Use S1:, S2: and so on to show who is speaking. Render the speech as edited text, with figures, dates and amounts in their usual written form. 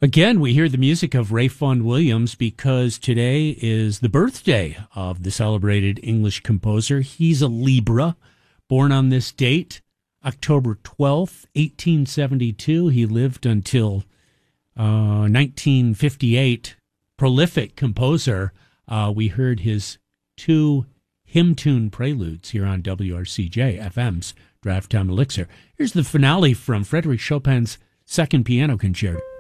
S1: Again, we hear the music of Rayfond Williams because today is the birthday of the celebrated English composer. He's a Libra, born on this date, October 12th, 1872. He lived until 1958. Prolific composer. We heard his two hymn tune preludes here on WRCJ FM's Draft Time Elixir. Here's the finale from Frédéric Chopin's Second Piano Concerto.